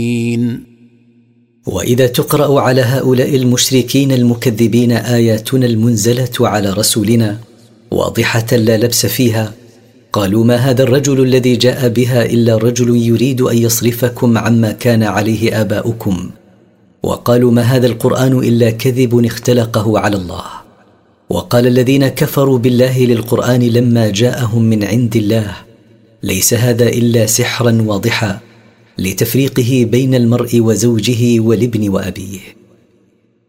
وإذا تقرأ على هؤلاء المشركين المكذبين آياتنا المنزلة على رسولنا واضحة لا لبس فيها، قالوا: ما هذا الرجل الذي جاء بها إلا رجل يريد أن يصرفكم عما كان عليه آباؤكم. وقالوا: ما هذا القرآن إلا كذب اختلقه على الله. وقال الذين كفروا بالله للقرآن لما جاءهم من عند الله: ليس هذا إلا سحرا واضحا لتفريقه بين المرء وزوجه والابن وأبيه.